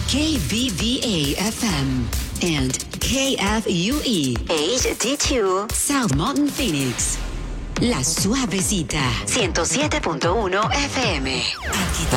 KBVA FM and KFUE HD2 South Mountain Phoenix. La Suavecita 107.1 FM. Aquí